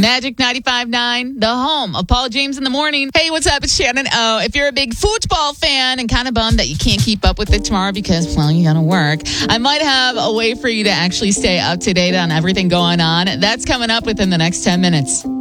Magic 95.9, the home of Paul James in the morning. Hey, what's up? It's Shannon O. If you're a big football fan and kind of bummed that you can't keep up with it tomorrow because, well, you got to work, I might have a way for you to actually stay up to date on everything going on. That's coming up within the next 10 minutes.